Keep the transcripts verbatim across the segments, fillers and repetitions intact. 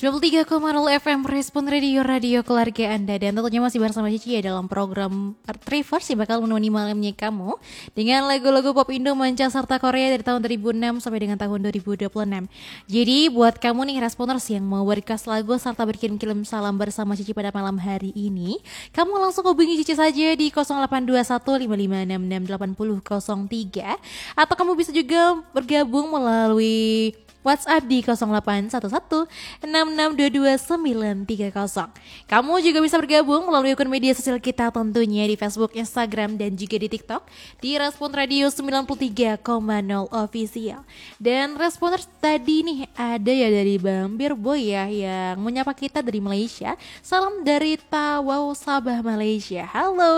sembilan puluh tiga koma nol F M Respon Radio, radio keluarga Anda. Dan tentunya masih bersama Cici ya dalam program Reverse yang bakal menemani malamnya kamu dengan lagu-lagu pop Indo, manca serta Korea dari tahun dua ribu enam sampai dengan tahun dua ribu dua puluh enam. Jadi buat kamu nih Responers yang mau request lagu serta berkirim-kirim salam bersama Cici pada malam hari ini, kamu langsung hubungi Cici saja di nol delapan dua satu lima lima enam enam delapan nol nol tiga. Atau kamu bisa juga bergabung melalui WhatsApp di nol delapan satu satu enam enam dua dua sembilan tiga nol. Kamu juga bisa bergabung melalui akun media sosial kita tentunya di Facebook, Instagram, dan juga di TikTok di Respon Radio sembilan puluh tiga koma nol Official. Dan Responers tadi nih ada ya dari Bang Birboy ya yang menyapa kita dari Malaysia. Salam dari Tawau, Sabah, Malaysia. Halo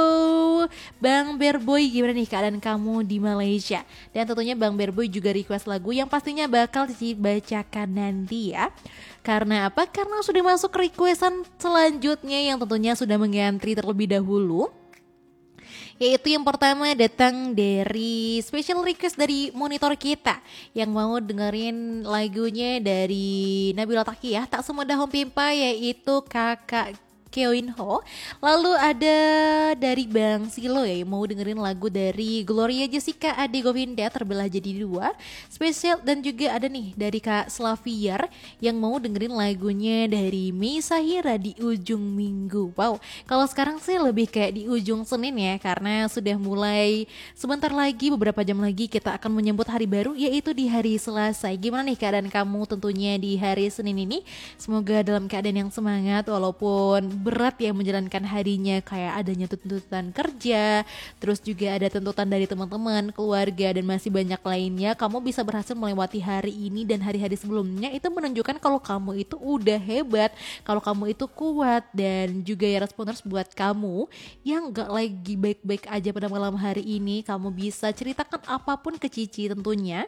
Bang Birboy, gimana nih keadaan kamu di Malaysia? Dan tentunya Bang Birboy juga request lagu yang pastinya bakal Cici bacakan nanti ya. Karena apa? Karena sudah masuk requestan selanjutnya yang tentunya sudah mengantri terlebih dahulu. Yaitu yang pertama datang dari special request dari monitor kita yang mau dengerin lagunya dari Nabila Taqiyah, Tak Semudah Home Pimpa, yaitu Kakak Kyoinho. Lalu ada dari Bang Silo ya yang mau dengerin lagu dari Gloria Jessica Ade Govinda, Terbelah Jadi Dua spesial. Dan juga ada nih dari Kak Slaviar yang mau dengerin lagunya dari Mei Sahira, Di Ujung Minggu. Wow, kalau sekarang sih lebih kayak di ujung Senin ya, karena sudah mulai sebentar lagi, beberapa jam lagi kita akan menyambut hari baru, yaitu di hari Selasa. Gimana nih keadaan kamu tentunya di hari Senin ini? Semoga dalam keadaan yang semangat walaupun berat ya menjalankan harinya, kayak adanya tuntutan kerja, terus juga ada tuntutan dari teman-teman, keluarga, dan masih banyak lainnya. Kamu bisa berhasil melewati hari ini dan hari-hari sebelumnya, itu menunjukkan kalau kamu itu udah hebat, kalau kamu itu kuat. Dan juga ya Responers, buat kamu yang gak lagi baik-baik aja pada malam hari ini, kamu bisa ceritakan apapun ke Cici tentunya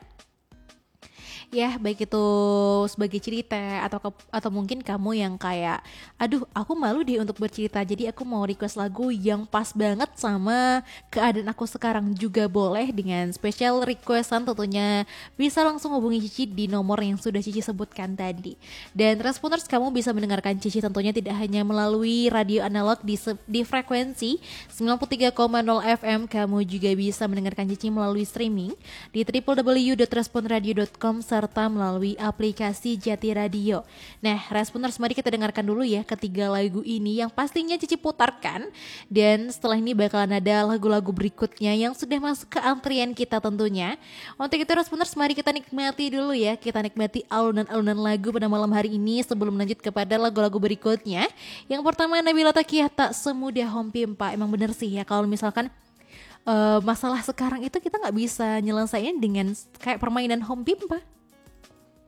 ya, baik itu sebagai cerita atau ke, atau mungkin kamu yang kayak aduh aku malu deh untuk bercerita, jadi aku mau request lagu yang pas banget sama keadaan aku sekarang, juga boleh dengan special requestan tentunya bisa langsung hubungi Cici di nomor yang sudah Cici sebutkan tadi. Dan Responers, kamu bisa mendengarkan Cici tentunya tidak hanya melalui radio analog di, di frekuensi sembilan puluh tiga koma nol F M, kamu juga bisa mendengarkan Cici melalui streaming di w w w dot responradio dot com serta melalui aplikasi Jati Radio. Nah, Responers, mari kita dengarkan dulu ya ketiga lagu ini yang pastinya Cici putarkan. Dan setelah ini bakalan ada lagu-lagu berikutnya yang sudah masuk ke antrian kita tentunya. Untuk itu Responers, mari kita nikmati dulu ya. Kita nikmati alunan-alunan lagu pada malam hari ini sebelum lanjut kepada lagu-lagu berikutnya. Yang pertama Nabila Taqiyah, Tak Semudah Home Pimpa. Emang bener sih ya kalau misalkan Uh, masalah sekarang itu kita nggak bisa nyelesain dengan kayak permainan home pimpa.